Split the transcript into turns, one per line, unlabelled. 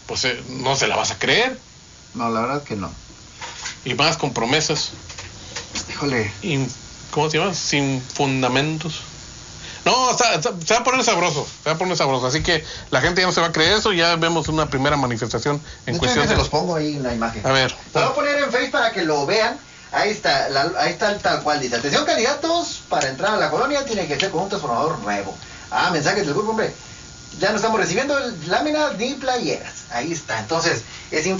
pues no se la vas a creer.
No, la verdad que no.
Y más con promesas.
Híjole.
¿Cómo se llama? Sin fundamentos. No, se va a poner sabroso. Se va a poner sabroso. Así que la gente ya no se va a creer eso. Ya vemos una primera manifestación en cuestión
de... se los pongo ahí en la imagen.
A ver.
Lo voy a poner en Facebook para que lo vean. Ahí está el tal cual. Dice: atención candidatos, para entrar a la colonia tiene que ser con un transformador nuevo. Mensajes del grupo, hombre. Ya no estamos recibiendo láminas ni playeras. Ahí está. Entonces, es